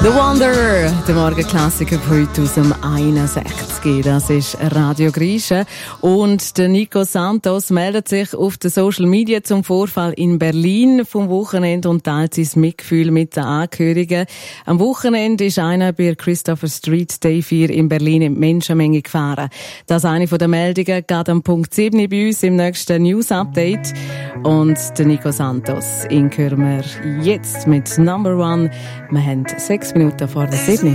The Wanderer, der Morgenklassiker von heute aus dem 61. Das ist Radio Griechen. Und der Nico Santos meldet sich auf den Social Media zum Vorfall in Berlin vom Wochenende und teilt sein Mitgefühl mit den Angehörigen. Am Wochenende ist einer bei Christopher Street Day 4 in Berlin in die Menschenmenge gefahren. Das ist eine von den Meldungen, geht am Punkt 7 bei uns im nächsten News Update. Und der Nico Santos, ihn hören wir jetzt mit Number One. Wir haben 6 Minuten vor der 7.